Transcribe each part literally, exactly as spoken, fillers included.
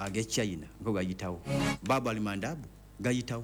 age China ngo gayitawo baba alimandabu gayitawo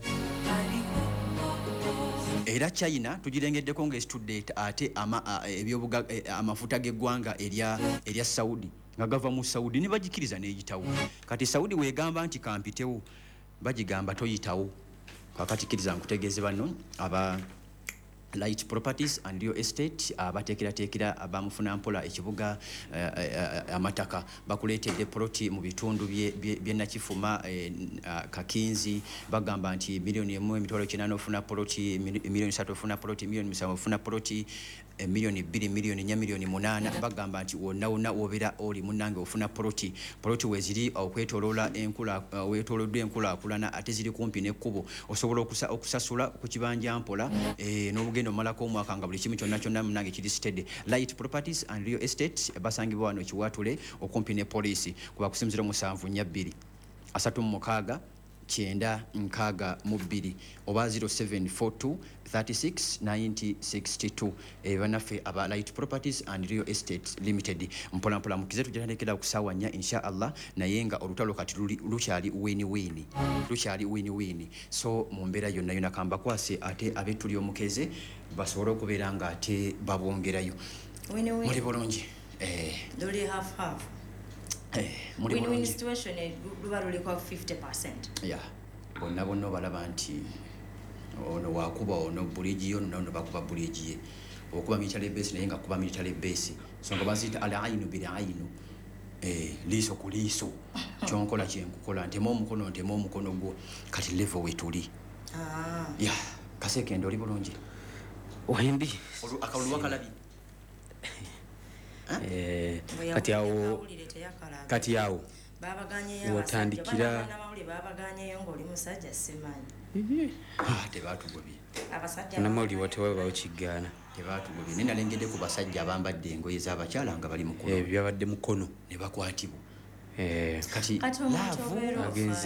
era China tujirengeddeko nga student ate ama ebyobuga amafuta geggwanga erya erya Saudi nga gava mu Saudi ne bagikiriza n'eyitawo kati Saudi wegamba nti kampitewo bagigamba toyitawo kakati kiriza nkutegeeze bano aba Light Properties and Real Estate abatekera tekera abamufuna mpola ekibuga uh, uh, amataka bakuletedde proti mu bitundu bye bye nakifuma uh, kakinzi bagamba nti milioni emu emitwalo kinana ofuna proti milioni satu ofuna proti milioni musanvu ofuna proti e milioni bbiri milioni nya milioni munana bagamba nti wonna wonna obera oli munange ofuna proti proti weziri okwetolola enkula uh, wetoloddwe enkula kulana ate ziri kumpi nekkubo osobola okusa, okusasula ku kibanja mpola e n'obugendo malako omwaka nga buli kimu kyonna kyonna munange kiri steady. Light Properties and Real Estate basangibwa wano kiwatule okumpi ne police kuba kusimzira musanvu nya bbiri asatu mu mukaaga kyenda nkaaga mu bbiri oba zero seven four two thirty-six ninety sixty-two ebanafe aba Light Properties and Real Estate Limited mpola mpola mukize tujanekera okusawanya insha Allah naye nga olutalo kati lukyali wini wini lukyali wini wini so mu mbeera yonna yonna kamba kwase ate abetuli omukeze basobola okubeera nga ate babongerayo wini wini muli bulungi eh doli half half eh muli win-win situation luba luliko fifty percent yeah bonna bonna balaba nti ono wakuba ono buliji ono ono bakuba buliji okuba military base naye nga kuba military base so nga bazita ala ainu bil ainu eh liso ku liso kyonkola kyenkukola ntemo omukono ntemo omukono gwo kati level wetuli ah yeah kaseke ndo libulungi wembi akalulu wakalabi eh kati yawo kati yawo babaganye watandikira babaganye ngoli musajja simanyi ah tebatugobye abasajja namuli watewe bawukigana tebatugobye nina lengede ku basajja abambadde engoye z'abakyala nga bali mukono eh byabadde mukono ne bakwatibwa eh kati laavu agenze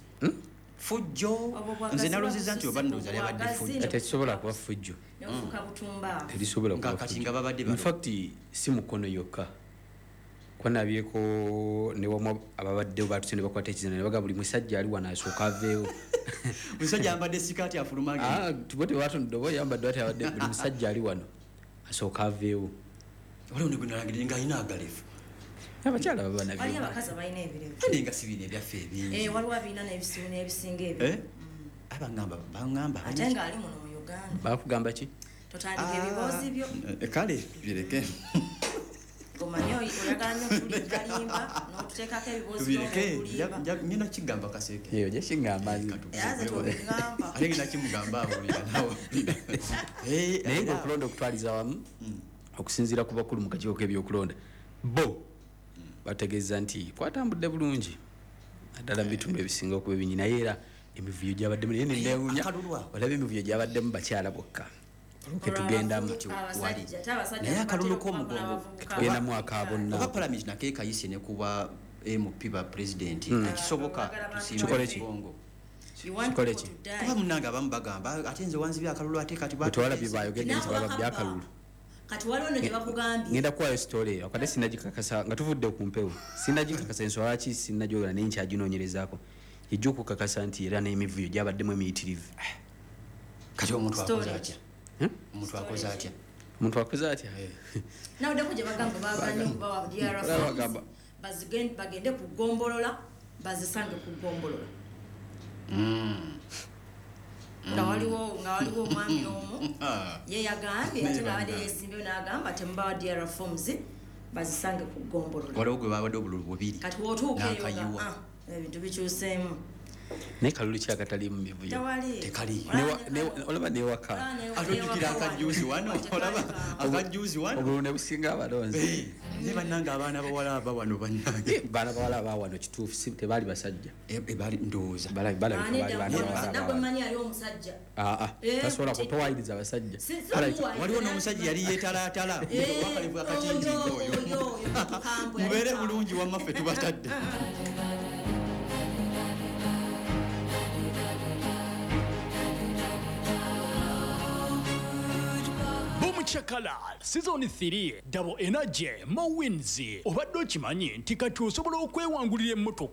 fujjo nze naloziza nti obandoza lyabadde fujjo ate kisobola kuba fujjo n'ofuka butumba terisobola kuba kati nga babadde in fact si mukono yokka kwanabyeko ne wamwe ababadde batuse ne bakwata ekizina ne baga buli musajja ali wana asooka aveewo musajja yambadde sikati afulumage ah tubote watu ndobo yambadde watu abadde buli musajja ali wano asooka aveewo wale ne gunalangire nga ina agalefu abakyala baba nabyo bali abakazi abayina ebirevu ninga sibine byaffe ebingi eh waliwo abina n'ebisimu n'ebisinga ebyo eh abangamba bangamba ate nga ali muno mu Uganda bakugamba ki totandika ebiboozi byo kale bireke komanyo oyaganya kulingalimba n'otuteekako ebiboozi bireke nyina kigamba kaseke yeyo je kingamba yaze tobigamba ate ngina kimugamba abulira nawe eh naye ngo okulonda okutwaliza wamu okusinziira ku bakulu mu kakiiko k'ebyokulonda bo bategeeza nti kwatambudde bulungi addala bitundu ebisinga okuba ebingi naye era emivuyo gy'abaddemu naye nendewunya olaba emivuyo gy'abaddemu bakyala bokka ketugendamu wali naye akalulu k'omugongo tugendamu akabonna oba palamenti nakeekayise ne kuba M P ba president kisoboka kikole ki kikole ki kuba munange abamu bagamba ate nze wanzibya akalulu ate kati batwalabye bayogedde nti baba byakalulu kati waliwo ne bakugambye ngenda kuwayo story akade sinagikakasa nga tuvudde ku mpewo sinagikakasa enswala ki sinajogera naye nkyaginoonyerezaako ejja okukakasa nti era n'emivuyo gyabaddemu emiyitirivu kati omuntu akoze atya omuntu akoze atya omuntu akoze atya nawuddeko gye bagamba baganye bawa D R F bagende ku ggombolola bazisange ku ggombolola nga waliwo nga waliwo omwami omu ye yagambye ate ng'abadde yeesimbyewo n'agamba temubawa D R forms bazisange ku ggombolola waliwo gwe babadde obululu bubiri kati wootuuka eyo nga ebintu bikyuseemu naye kalulu ki akatali mu mivuyo tekali olaba newaka atujjukira akajuzi wano olaba akajuzi wano obululu ne businga abalonzi ne bannange abaana bawala aba wano bannange baana bawala aba wano kituufu tebaali basajja ebali ndowooza balabikabalabibaanabamanyi ali omusajja aa tasobola kutowayiriza abasajja waliwo n'omusajja yali yeetalaatala wakalevu akatingi ng'oyo mubeere bulungi wammaffe tubatadde Chakala season three double energy mo wins obadde okimanyi nti kati osobola okwewangulira emmotoka